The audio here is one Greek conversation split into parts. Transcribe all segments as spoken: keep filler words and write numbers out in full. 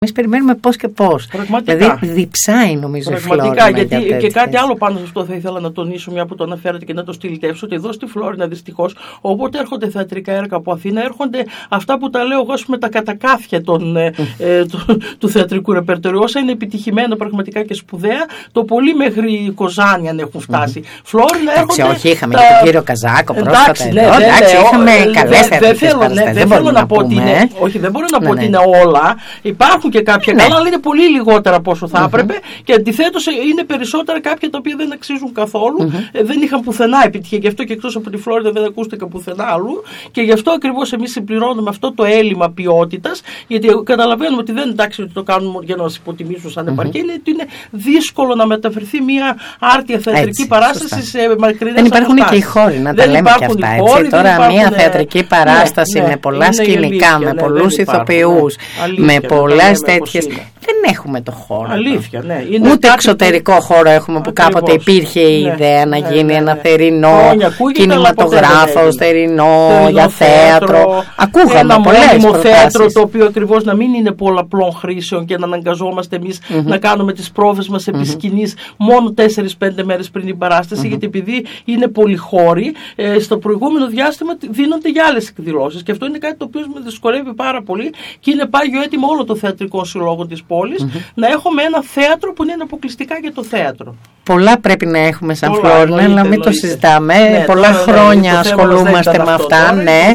Εμείς περιμένουμε πώς και πώς. Πραγματικά. Δηλαδή διψάει νομίζω Πραγματικά, η Φλόρινα. γιατί για και κάτι άλλο πάνω σε αυτό θα ήθελα να τονίσω, μια που το αναφέρατε και να το στυλιτεύσω, ότι εδώ στη Φλόρινα δυστυχώς, όποτε έρχονται θεατρικά έργα από Αθήνα, έρχονται αυτά που τα λέω εγώ, ας πούμε, τα κατακάθια των, ε, ε, του, του θεατρικού ρεπερτορίου. Όσα είναι επιτυχημένα πραγματικά και σπουδαία, το πολύ μέχρι Κοζάνη αν έχουν φτάσει. Mm-hmm. Φλόρινα έρχονται. Όχι, είχαμε τα... και τον κύριο Καζάκο πρόσφατα. Εντάξει, ναι, εδώ, ναι, εντάξει, ναι, είχαμε ε, καλές δε, θεατρικές δεν παραστάσεις. Δεν θέλω να πω πούμε. ότι είναι. Όχι, δεν μπορώ να ναι, πω ναι. ότι είναι όλα. Υπάρχουν και κάποια ναι. καλά, αλλά είναι πολύ λιγότερα από όσο θα έπρεπε. Mm-hmm. Και αντιθέτως είναι περισσότερα κάποια τα οποία δεν αξίζουν καθόλου. Mm-hmm. Ε, δεν είχαν πουθενά επιτυχία. Γι' αυτό και εκτός από τη Φλόριντα δεν ακούστηκαν πουθενά αλλού. Και γι' αυτό ακριβώς εμείς συμπληρώνουμε αυτό το έλλειμμα ποιότητας. Γιατί καταλαβαίνουμε ότι δεν είναι εντάξει ότι το κάνουμε για να μας υποτιμήσουν σαν επαρκή. Mm-hmm. Είναι ότι είναι δύσκολο να μεταφερθεί μια άρτια θεατρική έτσι, παράσταση σωστά. Σε μακρινές δεν υπάρχουν και οι χώροι να τα λέμε και αυτά. Έτσι. Χώροι, τώρα υπάρχουν, μια θεατρική παράσταση ναι, ναι, με πολλά σκηνικά, με ναι, πολλούς ηθοποιούς, ναι, με πολλές τέτοιες. Δεν έχουμε το χώρο. Αλήθεια, ναι. Είναι ούτε εξωτερικό που... χώρο έχουμε που ακριβώς. Κάποτε υπήρχε η ναι, ιδέα να ναι, γίνει ναι, ναι, ένα θερινό κινηματογράφο, θερινό για θέατρο. Ακούγαμε πολλές προτάσεις. Θέατρο το οποίο ακριβώς να μην είναι πολλαπλών χρήσεων και να αναγκαζόμαστε εμείς mm-hmm. να κάνουμε τις πρόβες μας επί σκηνής mm-hmm. μόνο τέσσερις πέντε μέρες πριν την παράσταση, mm-hmm. γιατί επειδή είναι πολυχώροι, ε, στο προηγούμενο διάστημα δίνονται για άλλες εκδηλώσεις. Και αυτό είναι κάτι το οποίο με δυσκολεύει πάρα πολύ και είναι πάγιο έτοιμο όλο το θεατρικό συλλόγο της πόλης mm-hmm. να έχουμε ένα θέατρο που είναι αποκλειστικά για το θέατρο. Πολλά πρέπει να έχουμε σαν Φλόρινα, αλλά μην το συζητάμε. Ναι, πολλά ναι, χρόνια ναι, ασχολούμαστε με αυτά. Τώρα, ναι.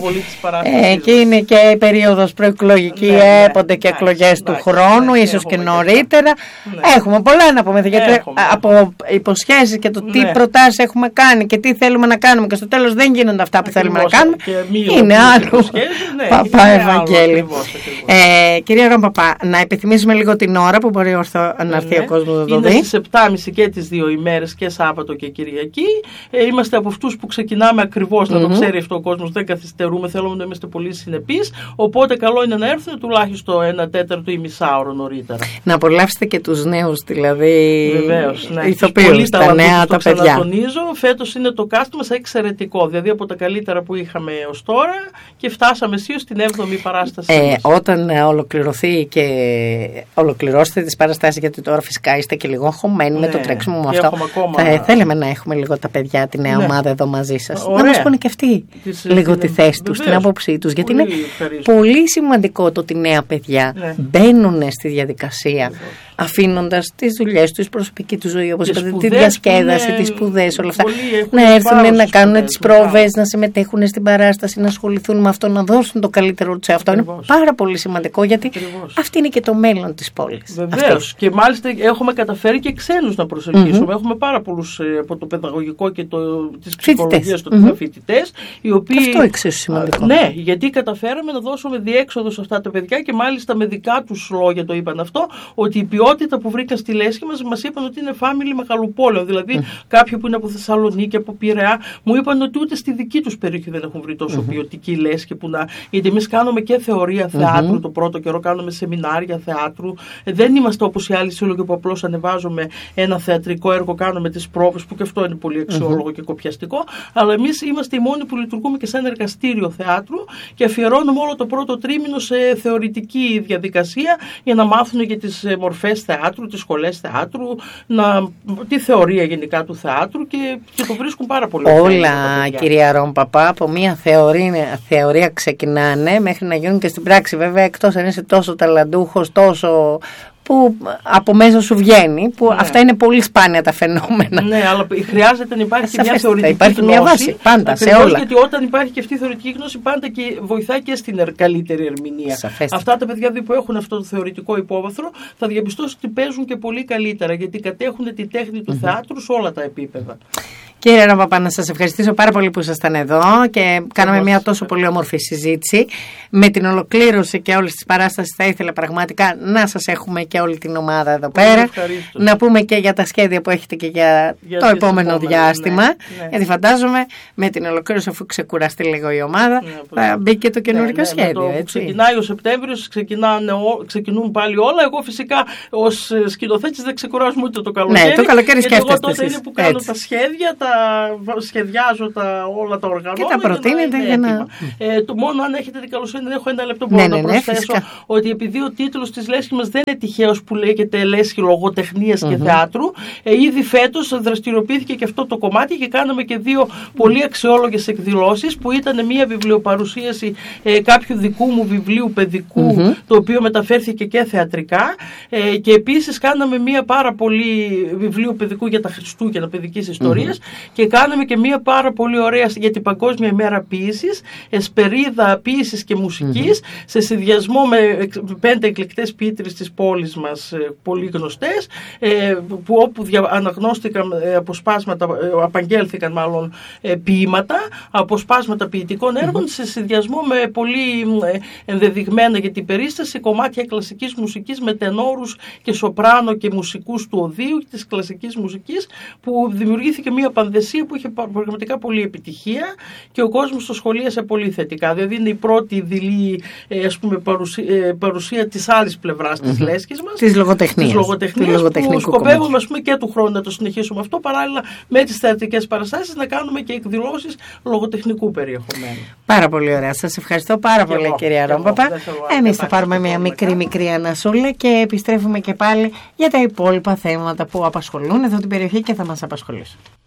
Ε, και είναι και η περίοδος προεκλογική, ναι, έπονται ναι, και εκλογές ναι, του ναι, χρόνου, ναι, ίσως και νωρίτερα. Ναι. Έχουμε πολλά να πούμε. Γιατί έχουμε. Από υποσχέσεις και το τι ναι. προτάσεις έχουμε κάνει και τι θέλουμε να κάνουμε, και στο τέλος δεν γίνονται αυτά που θέλουμε να κάνουμε. Είναι άλλο. Ναι, Παπά Ευαγγέλη. Ε, κυρία Ρομπαπά, να επιθυμίσουμε λίγο την ώρα που μπορεί να έρθει ο κόσμος να το δει. Είναι στις επτά και μισή και τις δύο ημέρες, και Σάββατο και Κυριακή. Ε, είμαστε από αυτούς που ξεκινάμε ακριβώς, mm-hmm. να το ξέρει αυτό ο κόσμος, δεν καθυστερούμε, θέλουμε να είμαστε πολύ συνεπείς. Οπότε καλό είναι να έρθουν τουλάχιστον ένα τέταρτο ή μισάωρο νωρίτερα. Να απολαύσετε και τους νέους, δηλαδή. Βεβαίως, ναι. Ηθοποιούς, τα νέα, τα παιδιά. Το τονίζω, φέτος είναι το cast μας εξαιρετικό, δηλαδή από τα καλύτερα που είχαμε ως τώρα και φτάσαμε αισίως στην έβδομη παράσταση. Ε, όταν ολοκληρωθεί και ολοκληρώσετε τις παραστάσεις, γιατί τώρα φυσικά είστε και λίγο χωμένοι ναι, με το τρέξιμο με αυτό. Ακόμα... Θα θέλαμε να έχουμε λίγο τα παιδιά, τη νέα ναι. ομάδα εδώ μαζί σας. Ωραία. Να μας πούνε και αυτοί τις, λίγο την... τη θέση τους, την άποψή τους. Γιατί είναι ευχαριστώ. Πολύ σημαντικό το ότι νέα παιδιά ναι. μπαίνουν στη διαδικασία. Αφήνοντας τις δουλειές τους, προσωπική του ζωή, όπως είπατε, τη διασκέδαση, τις σπουδές, όλα αυτά. Να έρθουν να κάνουν τις πρόβες, να συμμετέχουν στην παράσταση, να ασχοληθούν με αυτό, να δώσουν το καλύτερο τους. Αυτό είναι πάρα πολύ σημαντικό, γιατί Ακριβώς. αυτή είναι και το μέλλον της πόλης. Βεβαίως. Και μάλιστα έχουμε καταφέρει και ξένους να προσελκύσουμε. Mm-hmm. Έχουμε πάρα πολλούς από το παιδαγωγικό και το, της ψυχολογίας των mm-hmm. φοιτητές. Οι οποίοι, αυτό εξίσου σημαντικό. Ναι, γιατί καταφέραμε να δώσουμε διέξοδο σε αυτά τα παιδιά και μάλιστα με δικά τους λόγια το είπαν αυτό, ότι η ποιότητα που βρήκαν στη λέσχη μας, μας είπαν ότι είναι family μεγαλοπόλεων. Δηλαδή, mm. κάποιοι που είναι από Θεσσαλονίκη, από Πειραιά, μου είπαν ότι ούτε στη δική τους περιοχή δεν έχουν βρει τόσο mm-hmm. ποιοτική λέσχη που να. Γιατί εμείς κάνουμε και θεωρία θεάτρου, mm-hmm. το πρώτο καιρό κάνουμε σεμινάρια θεάτρου. Δεν είμαστε όπως οι άλλοι σύλλογοι που απλώς ανεβάζουμε ένα θεατρικό έργο, κάνουμε τις πρόβες, που και αυτό είναι πολύ αξιόλογο mm-hmm. και κοπιαστικό. Αλλά εμείς είμαστε οι μόνοι που λειτουργούμε και σε ένα εργαστήριο θεάτρου και αφιερώνουμε όλο το πρώτο τρίμηνο σε θεωρητική διαδικασία για να μάθουν για τις μορφές θεάτρου, τις σχολές θεάτρου, να, τη θεωρία γενικά του θεάτρου και, και το βρίσκουν πάρα πολύ. Όλα, κυρία Ρομπαπά, από μια θεωρία, θεωρία ξεκινάνε μέχρι να γίνουν και στην πράξη. Βέβαια, εκτός αν είσαι τόσο ταλαντούχος, τόσο που από μέσα σου βγαίνει, που ναι. αυτά είναι πολύ σπάνια τα φαινόμενα. Ναι, αλλά χρειάζεται να υπάρχει και μια θεωρητική υπάρχει γνώση. Μια βάση, πάντα, ακριβώς, σε όλα. Γιατί όταν υπάρχει και αυτή η θεωρητική γνώση, πάντα και βοηθάει και στην καλύτερη ερμηνεία. Σαφέστα. Αυτά τα παιδιά που έχουν αυτό το θεωρητικό υπόβαθρο, θα διαπιστώσουν ότι παίζουν και πολύ καλύτερα, γιατί κατέχουν τη τέχνη του mm-hmm. θεάτρου σε όλα τα επίπεδα. Κύριε Ρομπαπά, να σας ευχαριστήσω πάρα πολύ που ήσασταν εδώ και κάναμε μια τόσο πολύ όμορφη συζήτηση. Με την ολοκλήρωση και όλες τις παράστασεις θα ήθελα πραγματικά να σας έχουμε και όλη την ομάδα εδώ πέρα. Να πούμε και για τα σχέδια που έχετε και για, για το επόμενο επόμενες, διάστημα. Ναι, ναι. Γιατί φαντάζομαι με την ολοκλήρωση, αφού ξεκουραστεί λίγο η ομάδα, ναι, θα μπει και το καινούργιο ναι, ναι, σχέδιο. Το, έτσι. Ξεκινάει ο Σεπτέμβριος, ξεκινούν πάλι όλα. Εγώ φυσικά ως σκηνοθέτης δεν ξεκουράζουμε ούτε το καλοκαίρι. Ναι, το καλοκαίρι σκέφτεστε. Εγώ τότε είναι που κάνω έτσι. Τα σχέδια, τα σχεδιάζω τα, όλα τα οργανώματα. Και τα προτείνετε για να. Ε, το μόνο αν έχετε την καλοσύνη, δεν έχω ένα λεπτό που ναι, να ναι, προσθέσω, ναι, ότι επειδή ο τίτλος της λέσχης μας δεν είναι τυχαίος που λέγεται Λέσχη Λογοτεχνίας mm-hmm. και Θεάτρου, ε, ήδη φέτος δραστηριοποιήθηκε και αυτό το κομμάτι και κάναμε και δύο πολύ αξιόλογες εκδηλώσεις που ήταν μια βιβλιοπαρουσίαση ε, κάποιου δικού μου βιβλίου παιδικού, mm-hmm. το οποίο μεταφέρθηκε και θεατρικά, ε, και επίσης κάναμε μια πάρα πολύ βιβλίο παιδικού για τα Χριστούγεννα παιδικής ιστορίας mm-hmm. και κάναμε και μια πάρα πολύ ωραία για την Παγκόσμια ημέρα ποίησης, εσπερίδα ποίησης και μουσικής mm-hmm. σε συνδυασμό με πέντε εκλεκτές ποιήτρες της πόλης μας, πολύ γνωστές, που όπου δια, αναγνώστηκαν αποσπάσματα, απαγγέλθηκαν μάλλον ποίηματα, αποσπάσματα ποιητικών έργων mm-hmm. σε συνδυασμό με πολύ ενδεδειγμένα για την περίσταση κομμάτια κλασικής μουσικής με τενόρους και σοπράνο και μουσικούς του οδείου και της κλασικής μουσικής, που δημιουργήθηκε μια πανδεσία που είχε πραγματικά πολύ επιτυχία και ο κόσμος το σχολίασε πολύ θετικά. Δηλαδή είναι η πρώτη δειλή ας πούμε, παρουσία, παρουσία της άλλης πλευράς mm-hmm. της λέσχης μας, της λογοτεχνίας, της λογοτεχνίας που σκοπεύουμε ας πούμε, και του χρόνου να το συνεχίσουμε αυτό, παράλληλα με τις θεατρικές παραστάσεις να κάνουμε και εκδηλώσεις λογοτεχνικού περιεχομένου. Πάρα πολύ ωραία. Σας ευχαριστώ πάρα και πολύ εγώ, κυρία Ρόμπαπα. Εμείς θα πάρουμε μια μικρή μικρή ανασούλα και επιστρέφουμε και πάλι για τα υπόλοιπα θέματα που απασχολούν εδώ την περιοχή και θα μας απασχολήσουν.